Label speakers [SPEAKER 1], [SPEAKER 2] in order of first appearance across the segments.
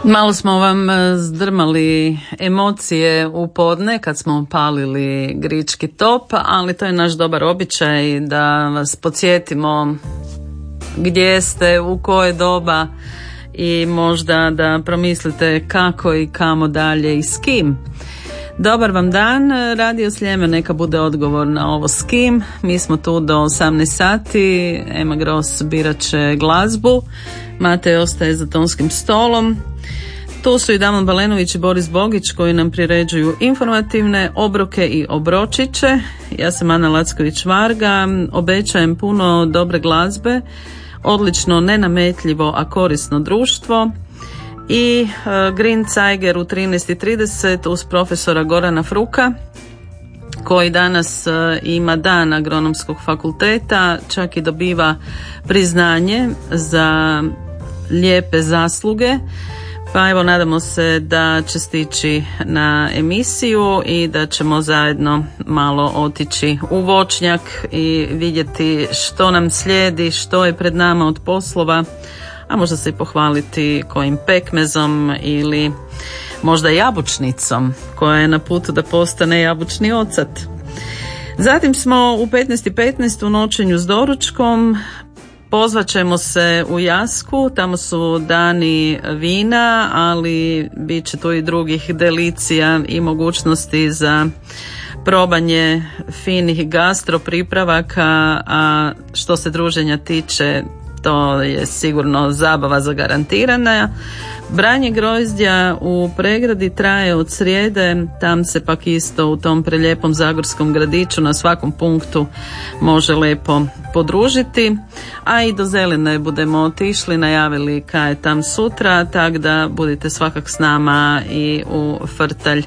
[SPEAKER 1] Malo smo vam zdrmali emocije u podne kad smo palili Grički top, ali to je naš dobar običaj da vas podsjetimo gdje ste, u koje doba i možda da promislite kako i kamo dalje i s kim. Dobar vam dan, Radio Sljeme neka bude odgovor na ovo s kim. Mi smo tu do 18 sati, Ema Gros birat će glazbu, Matej ostaje za tonskim stolom. Tu su i Damon Balenović i Boris Bogić koji nam priređuju informativne obroke i obročiće. Ja sam Ana Lacković-Varga, obećajem puno dobre glazbe, odlično nenametljivo, a korisno društvo i Green Zeiger u 13:30 uz profesora Gorana Fruka koji danas ima dan Agronomskog fakulteta, čak i dobiva priznanje za lijepe zasluge. Pa evo, nadamo se da će stići na emisiju i da ćemo zajedno malo otići u voćnjak i vidjeti što nam slijedi, što je pred nama od poslova, a možda se i pohvaliti kojim pekmezom ili možda jabučnicom koja je na putu da postane jabučni ocat. Zatim smo u 15:15 u noćenju s doručkom. Pozvat ćemo se u Jasku, tamo su dani vina, ali bit će tu i drugih delicija i mogućnosti za probanje finih gastro pripravaka, a što se druženja tiče, to je sigurno zabava zagarantirana. Branje grozdja u Pregradi traje od srijede, tam se pak isto u tom prelijepom zagorskom gradiću na svakom punktu može lijepo podružiti, a i do Zeline budemo otišli, najavili kaj je tam sutra, tako da budite svakak s nama i u Frtalj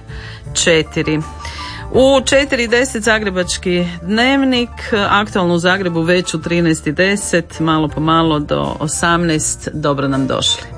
[SPEAKER 1] 4. U 4:10 Zagrebački dnevnik, aktualno u Zagrebu već u 13:10, malo po malo do 18, dobro nam došli.